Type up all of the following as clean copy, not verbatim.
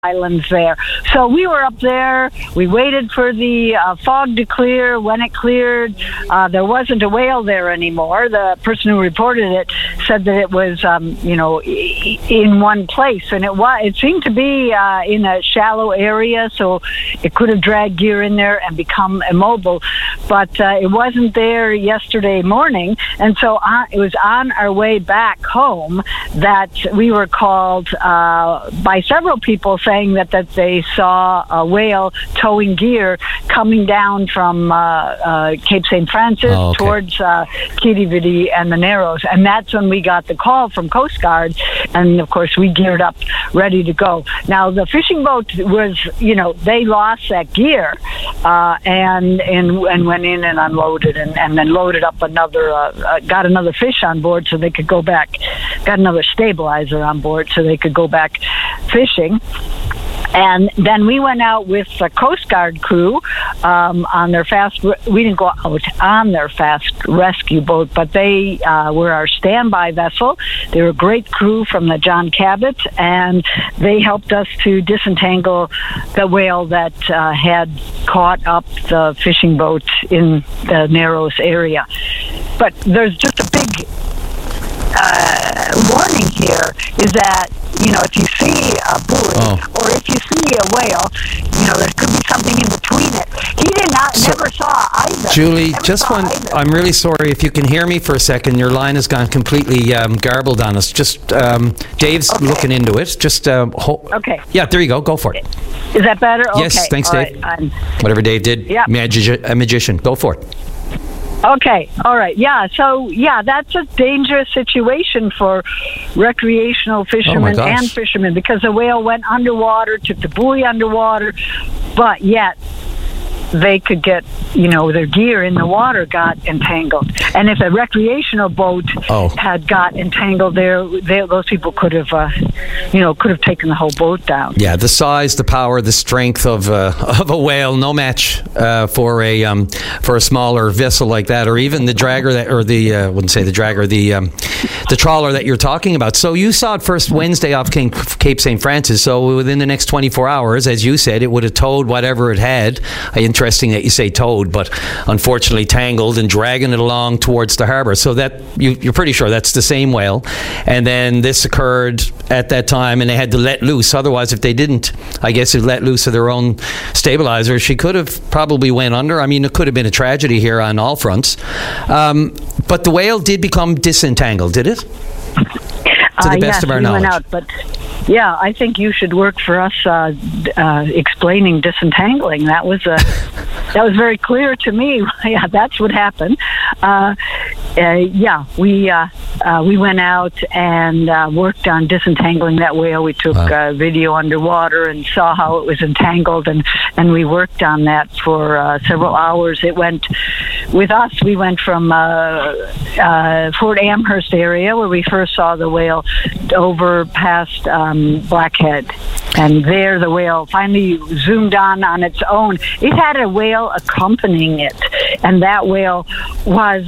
islands there. So we were up there. We waited for the fog to clear. When it cleared, there wasn't a whale there anymore. The person who reported it said that it was, in one place, and it seemed to be in a shallow area, so it could have dragged gear in there and become immobile. But it wasn't there yesterday morning, and so it was on our way back home that we were called by several people saying that they saw a whale towing gear coming down from Cape St. Francis towards Kiribati and the Narrows. And that's when we got the call from Coast Guard. And, of course, we geared up, ready to go. Now, the fishing boat was, they lost that gear and went in and unloaded and then loaded up got another fish on board so they could go back, got another stabilizer on board so they could go back fishing. And then we went out with the Coast Guard crew on their we didn't go out on their fast rescue boat, but they were our standby vessel. They were a great crew from the John Cabot, and they helped us to disentangle the whale that had caught up the fishing boat in the Narrows area. But there's just a big warning here is that, if you see a buoy or if you see a whale, there could be something in between it. He never saw either. Julie, I'm really sorry if you can hear me for a second. Your line has gone completely garbled on us. Just, Dave's looking into it. Just, okay. Yeah, there you go. Go for it. Is that better? Yes, okay. Thanks, all Dave. Right. Whatever Dave did, a magician. Go for it. Okay, all right, yeah. So, that's a dangerous situation for recreational fishermen and fishermen because the whale went underwater, took the buoy underwater, but yet they could get, their gear in the water got entangled. And if a recreational boat had got entangled there, those people could have taken the whole boat down. Yeah, the size, the power, the strength of a whale, no match for a smaller vessel like that, or even the dragger the trawler that you're talking about. So you saw it first Wednesday off Cape St. Francis. So within the next 24 hours, as you said, it would have towed whatever it had. Interesting that you say towed, but unfortunately tangled and dragging it along towards the harbour. So that you're pretty sure that's the same whale. And then this occurred at that time, and they had to let loose. Otherwise, if they didn't, I guess it let loose of their own stabilizer, she could have probably went under. I mean, it could have been a tragedy here on all fronts. But the whale did become disentangled, did it? To the best of our knowledge. Went out, but I think you should work for us explaining disentangling. That was very clear to me. Yeah, that's what happened. We went out and worked on disentangling that whale. We took video underwater and saw how it was entangled, and we worked on that for several hours. It went with us. We went from Fort Amherst area where we first saw the whale over past Blackhead, and there the whale finally zoomed on its own. It had a whale accompanying it, and that whale was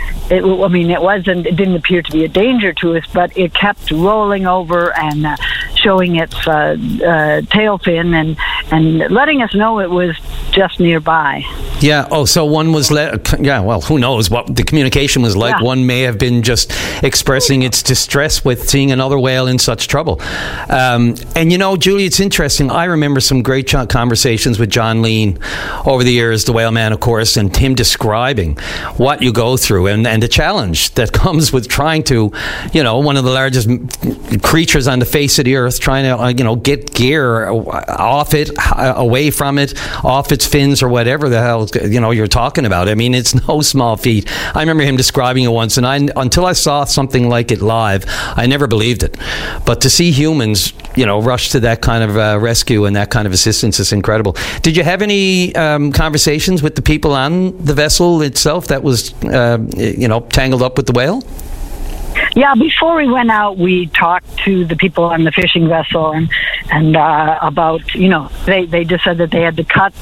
it didn't appear to be a danger to us, but it kept rolling over and showing its tail fin and letting us know it was just nearby. Yeah. Oh, so one was well, who knows what the communication was like. Yeah. One may have been just expressing its distress with seeing another whale in such trouble. And Julie, it's interesting. I remember some great conversations with John Lean over the years, the whaleman, of course, and him describing what you go through and the challenge that comes with trying to, one of the largest creatures on the face of the earth, trying to, get gear off it, away from it, off its fins or whatever the hell, you're talking about. I mean, it's no small feat. I remember him describing it once, and until I saw something like it live, I never believed it. But to see humans, rush to that kind of rescue and that kind of assistance is incredible. Did you have any conversations with the people on the vessel itself that was, tangled up with the whale? Yeah, before we went out, we talked to the people on the fishing vessel and about, they just said that they had to cut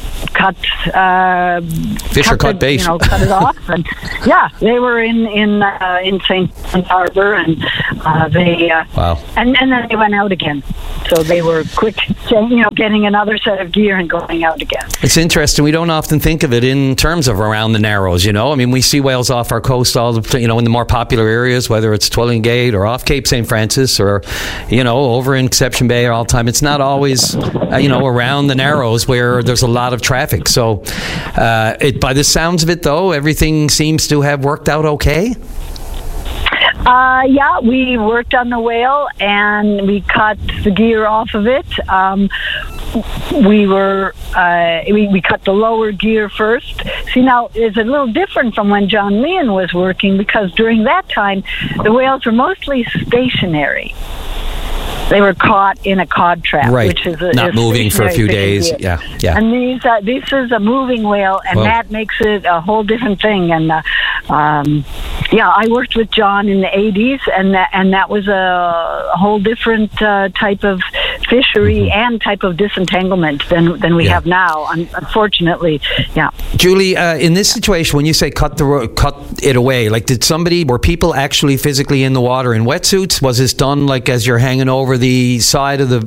fish or cut bait, cut it off. And yeah, they were in St. Harbor, and they wow. And then they went out again. So they were quick, getting another set of gear and going out again. It's interesting. We don't often think of it in terms of around the Narrows. I mean, we see whales off our coast all the, in the more popular areas, whether it's Twilling Gate or off Cape St. Francis or, over in Conception Bay all the time. It's not always, around the Narrows where there's a lot of traffic. So, by the sounds of it, though, everything seems to have worked out okay. Yeah, we worked on the whale and we cut the gear off of it. We cut the lower gear first. See, now it's a little different from when John Leon was working, because during that time the whales were mostly stationary. They were caught in a cod trap, right. Which is not moving for a few days. Yeah. And this is a moving whale, and that makes it a whole different thing. And I worked with John in the 80s, and that was a whole different type of fishery and type of disentanglement than we have now. Unfortunately, yeah. Julie, in this situation, when you say cut it away, like were people actually physically in the water in wetsuits? Was this done like as you're hanging over the side of the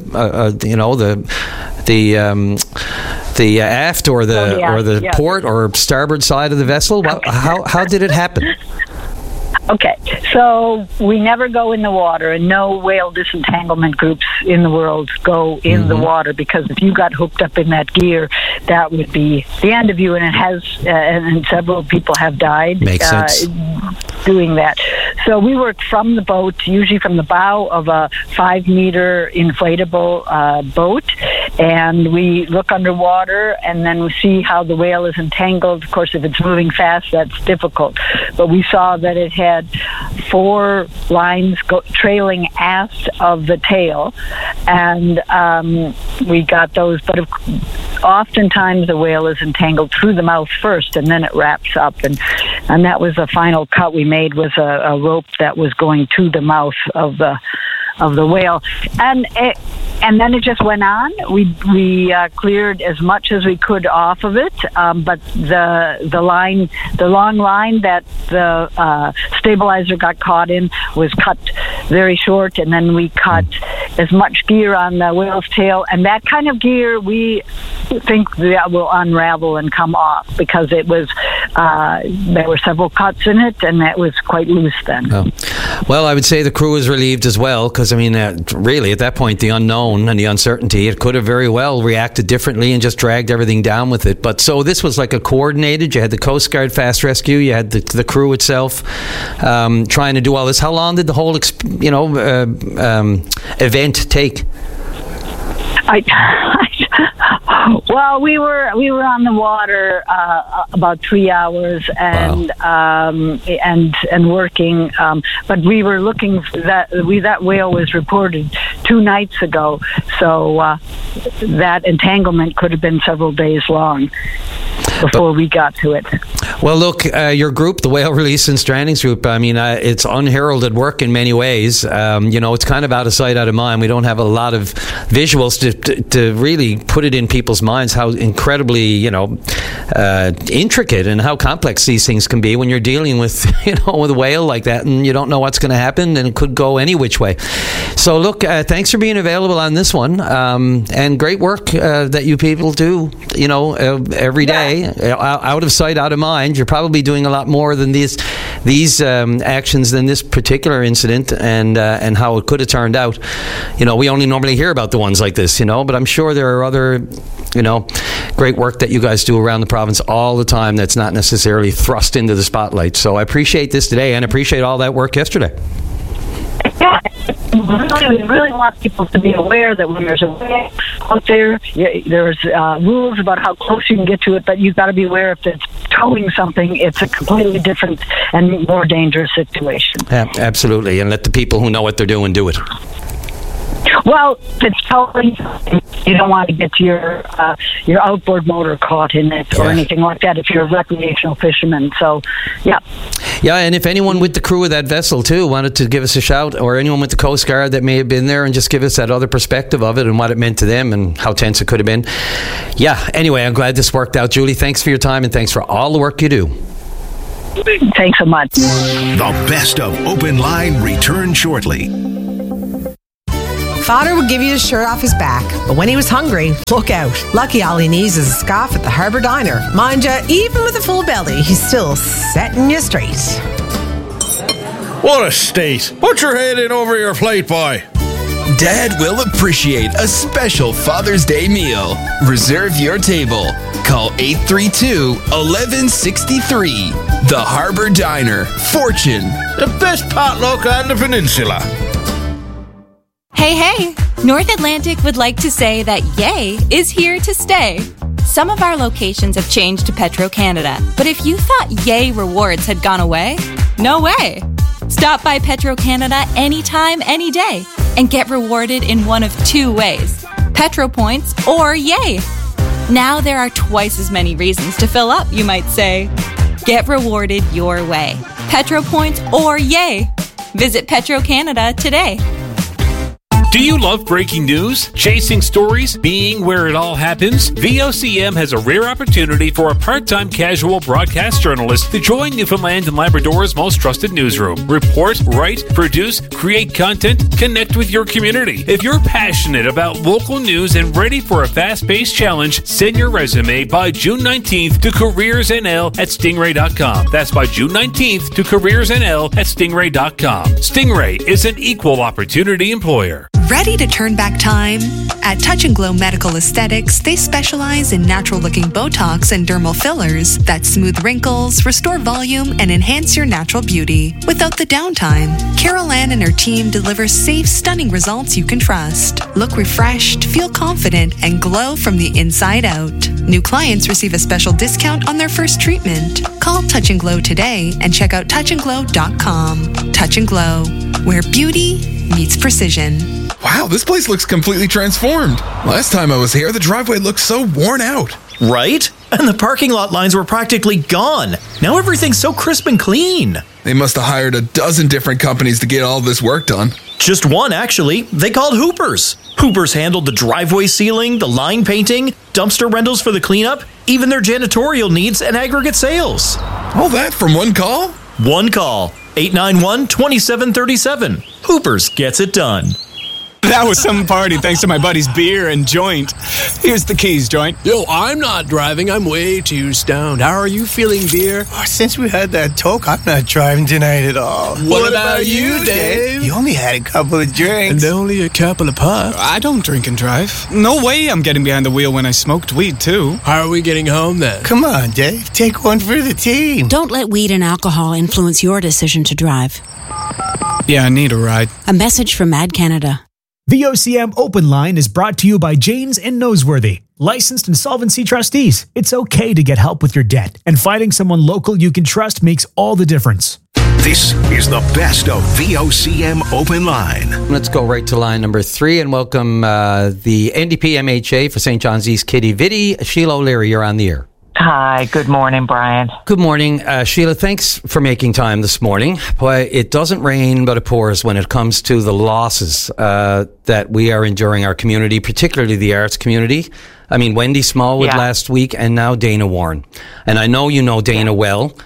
aft or the port or starboard side of the vessel? How did it happen? Okay, so we never go in the water, and no whale disentanglement groups in the world go in the water, because if you got hooked up in that gear, that would be the end of you, and it has, and several people have died. Makes sense. Doing that. So we work from the boat, usually from the bow of a 5-meter inflatable boat, and we look underwater, and then we see how the whale is entangled. Of course, if it's moving fast, that's difficult. But we saw that it had 4 lines trailing aft of the tail, and we got those. But oftentimes the whale is entangled through the mouth first, and then it wraps up, and that was the final cut we made, was a rope that was going to the mouth of the whale, and then it just went on. We cleared as much as we could off of it, but the long line that the stabilizer got caught in was cut very short, and then we cut as much gear on the whale's tail, and that kind of gear we think that will unravel and come off, because it was there were several cuts in it, and that was quite loose then. Oh. Well, I would say the crew was relieved as well, because I mean, really at that point, the unknown and the uncertainty, it could have very well reacted differently and just dragged everything down with it. But so this was like a coordinated. You had the Coast Guard Fast Rescue, you had the crew itself trying to do all this. How long did the whole event take? Well, we were on the water about 3 hours and and working, but we were looking that whale was reported 2 nights ago, so that entanglement could have been several days long before we got to it. Well, look, your group, the Whale Release and Strandings Group, I mean, it's unheralded work in many ways. It's kind of out of sight, out of mind. We don't have a lot of visuals to really put it in people's minds how incredibly, intricate and how complex these things can be when you're dealing with, with a whale like that, and you don't know what's going to happen, and it could go any which way. So, look, thanks for being available on this one, and great work that you people do, every day, out of sight, out of mind. You're probably doing a lot more than these actions than this particular incident, and how it could have turned out. We only normally hear about the ones like this, but I'm sure there are other, great work that you guys do around the province all the time that's not necessarily thrust into the spotlight. So I appreciate this today, and appreciate all that work yesterday. Yeah, we really want people to be aware that when there's a whale out there, there's rules about how close you can get to it, but you've got to be aware if it's towing something, it's a completely different and more dangerous situation. Yeah, absolutely, and let the people who know what they're doing do it. Well, it's totally. You don't want to get your outboard motor caught in it or anything like that if you're a recreational fisherman. So, yeah. Yeah, and if anyone with the crew of that vessel too wanted to give us a shout, or anyone with the Coast Guard that may have been there and just give us that other perspective of it and what it meant to them and how tense it could have been. Yeah, anyway, I'm glad this worked out. Julie, thanks for your time and thanks for all the work you do. Thanks so much. The best of Open Line returns shortly. Father would give you his shirt off his back, but when he was hungry, look out. Lucky all he needs is a scarf at the Harbour Diner. Mind ya, even with a full belly, he's still setting you straight. What a state. Put your head in over your plate, boy. Dad will appreciate a special Father's Day meal. Reserve your table. Call 832-1163. The Harbour Diner. Fortune. The best potluck on the peninsula. Hey, North Atlantic would like to say that Yay is here to stay. Some of our locations have changed to Petro-Canada, but if you thought Yay rewards had gone away, no way. Stop by Petro-Canada anytime, any day, and get rewarded in one of two ways, Petro Points or Yay. Now there are twice as many reasons to fill up, you might say. Get rewarded your way, Petro Points or Yay. Visit Petro-Canada today. Do you love breaking news, chasing stories, being where it all happens? VOCM has a rare opportunity for a part-time casual broadcast journalist to join Newfoundland and Labrador's most trusted newsroom. Report, write, produce, create content, connect with your community. If you're passionate about local news and ready for a fast-paced challenge, send your resume by June 19th to careersnl@stingray.com. That's by June 19th to careersnl@stingray.com. Stingray is an equal opportunity employer. Ready to turn back time? At Touch and Glow Medical Aesthetics, they specialize in natural-looking Botox and dermal fillers that smooth wrinkles, restore volume, and enhance your natural beauty without the downtime. Carol Ann and her team deliver safe, stunning results you can trust. Look refreshed, feel confident, and glow from the inside out. New clients receive a special discount on their first treatment. Call Touch and Glow today and check out touchandglow.com. Touch and Glow, where beauty meets precision. Wow, this place looks completely transformed. Last time I was here, the driveway looked so worn out. Right? And the parking lot lines were practically gone. Now everything's so crisp and clean. They must have hired a dozen different companies to get all this work done. Just one, actually. They called Hoopers. Hoopers handled the driveway sealing, the line painting, dumpster rentals for the cleanup, even their janitorial needs and aggregate sales. All that from one call? One call. 891-2737. Hoopers gets it done. That was some party thanks to my buddy's beer and joint. Here's the keys, joint. Yo, I'm not driving. I'm way too stoned. How are you feeling, beer? Oh, since we had that talk, I'm not driving tonight at all. What about you, Dave? You only had a couple of drinks. And only a couple of puffs. I don't drink and drive. No way I'm getting behind the wheel when I smoked weed, too. How are we getting home, then? Come on, Dave. Take one for the team. Don't let weed and alcohol influence your decision to drive. Yeah, I need a ride. A message from Mad Canada. VOCM Open Line is brought to you by Janes and Noseworthy, licensed insolvency trustees. It's okay to get help with your debt, and finding someone local you can trust makes all the difference. This is the best of VOCM Open Line. Let's go right to line number 3 and welcome the NDP MHA for St. John's East, Kitty Vitti. Sheila O'Leary, you're on the air. Hi, good morning, Brian. Good morning. Sheila, thanks for making time this morning. Boy, it doesn't rain, but it pours when it comes to the losses that we are enduring our community, particularly the arts community. I mean, Wendy Smallwood last week and now Dana Warren. And I know you know Dana well.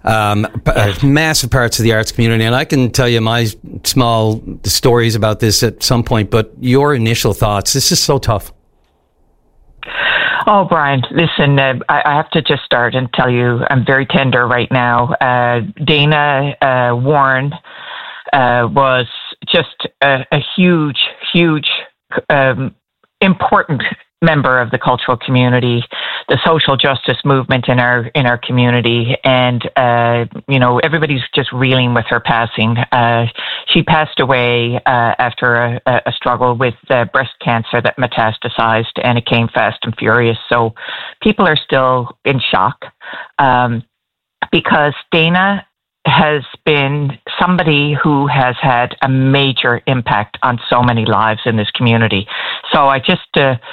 Massive parts of the arts community, and I can tell you my small stories about this at some point, but your initial thoughts, this is so tough. Oh, Brian, listen, I have to just start and tell you I'm very tender right now. Dana Warren was just a huge, important member of the cultural community, the social justice movement in our community, and everybody's just reeling with her passing. She passed away after a struggle with breast cancer that metastasized, and it came fast and furious. So people are still in shock because Dana has been somebody who has had a major impact on so many lives in this community. So I just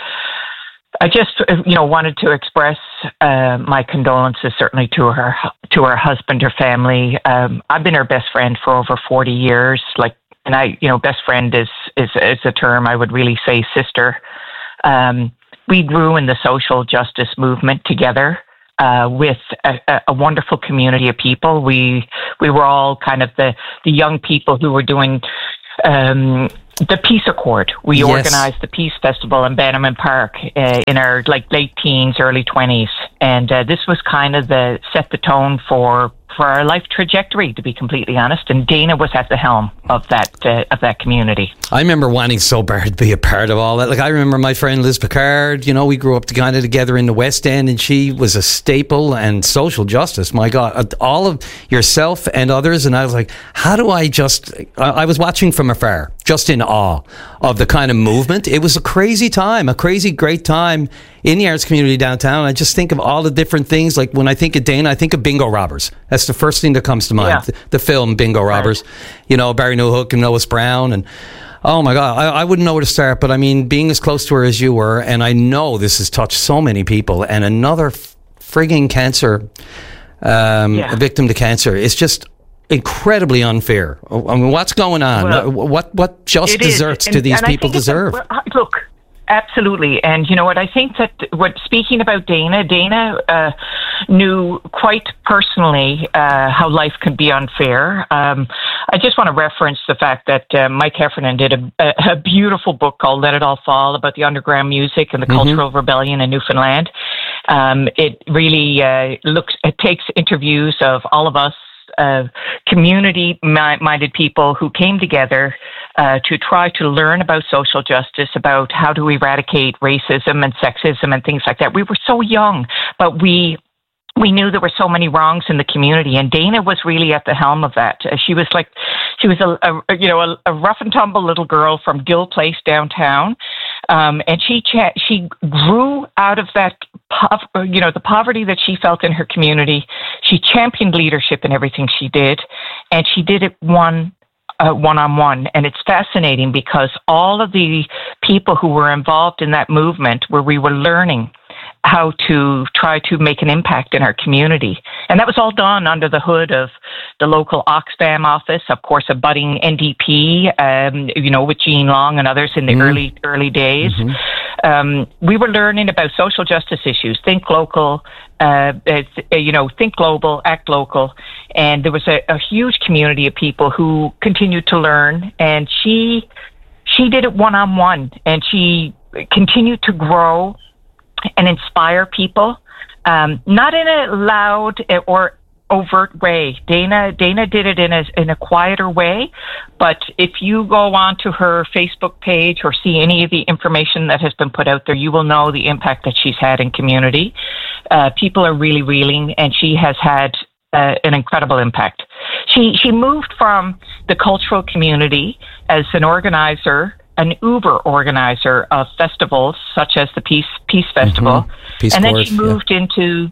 wanted to express my condolences certainly to her husband, her family. I've been her best friend for over 40 years. Best friend is a term I would really say sister. We grew in the social justice movement together. With a wonderful community of people. We were all kind of the young people who were doing the Peace Accord. We organized the Peace Festival in Bannerman Park in our late teens, early 20s. And this was kind of set the tone for our life trajectory, to be completely honest. And Dana was at the helm of that community. I remember wanting so bad to be a part of all that. I remember my friend Liz Picard, we grew up kind of together in the West End, and she was a staple and social justice. My God, all of yourself and others. And I was like, how do I I was watching from afar, just in awe of the kind of movement. It was a crazy time, a crazy great time in the arts community downtown. I just think of all the different things. Like when I think of Dana, I think of Bingo Robbers. That's the first thing that comes to mind. Yeah. The film Bingo Robbers. Barry Newhook and Lois Brown. And oh my God, I wouldn't know where to start. But I mean, being as close to her as you were, and I know this has touched so many people. And another frigging cancer, a victim to cancer. It's just incredibly unfair. I mean, what's going on? What just desserts do these people deserve? Look. Absolutely. And you know what? I think that speaking about Dana knew quite personally how life can be unfair. I just want to reference the fact that Mike Heffernan did a beautiful book called Let It All Fall about the underground music and the cultural rebellion in Newfoundland. It really it takes interviews of all of us, community-minded people who came together to try to learn about social justice, about how to eradicate racism and sexism and things like that. We were so young, but we knew there were so many wrongs in the community, and Dana was really at the helm of that. She was a rough and tumble little girl from Gill Place downtown, and she grew out of that. The poverty that she felt in her community. She championed leadership in everything she did, and she did it one-on-one. And it's fascinating because all of the people who were involved in that movement, where we were learning how to try to make an impact in our community. And that was all done under the hood of the local Oxfam office, of course, a budding NDP, with Jean Long and others in the early days. We were learning about social justice issues, think local, think global, act local. And there was a huge community of people who continued to learn. And she did it one-on-one, and she continued to grow and inspire people, not in a loud or overt way. Dana did it in a quieter way, but if you go onto her Facebook page or see any of the information that has been put out there, you will know the impact that she's had in community. People are really reeling, and she has had an incredible impact. She moved from the cultural community as an organizer, an Uber organizer of festivals such as the Peace Festival. Peace and then Corps, she moved into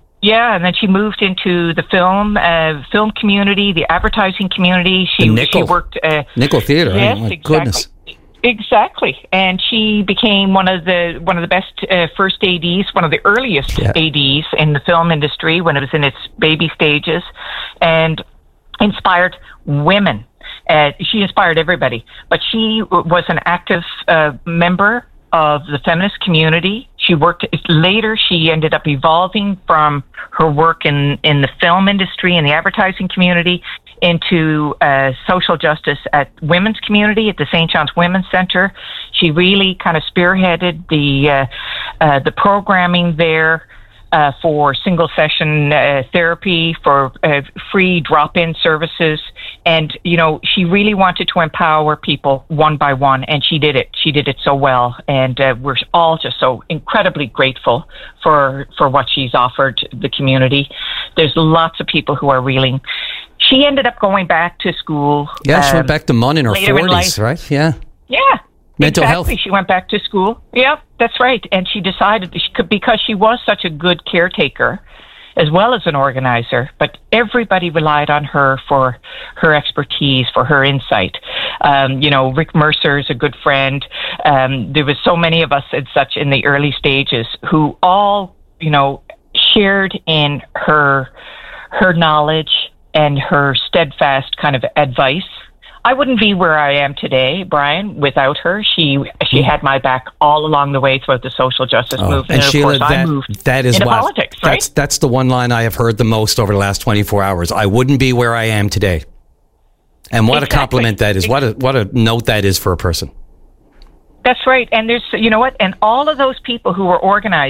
the film community, the advertising community. She worked Nickel Theatre. Yes, my exactly. Goodness. Exactly. And she became one of the best first ADs, one of the earliest ADs in the film industry when it was in its baby stages, and inspired women. She inspired everybody, but she was an active member of the feminist community. She ended up evolving from her work in the film industry and the advertising community into social justice at women's community at the St. John's Women's Center. She really kind of spearheaded the programming there. For single session therapy, for free drop-in services. And, she really wanted to empower people one by one, and she did it. She did it so well. And we're all just so incredibly grateful for what she's offered the community. There's lots of people who are reeling. She ended up going back to school. Yeah, she went back to MUN in her 40s, right? Yeah. Yeah. Mental health. She went back to school. Yeah, that's right. And she decided because she was such a good caretaker, as well as an organizer, but everybody relied on her for her expertise, for her insight. Rick Mercer is a good friend. There was so many of us in the early stages who all, shared in her knowledge and her steadfast kind of advice. I wouldn't be where I am today, Brian, without her. She had my back all along the way throughout the social justice movement. And Sheila, of course, I moved that is into what, politics, right? That's the one line I have heard the most over the last 24 hours. I wouldn't be where I am today. And what a compliment that is. What a note that is for a person. That's right. And there's, and all of those people who were organized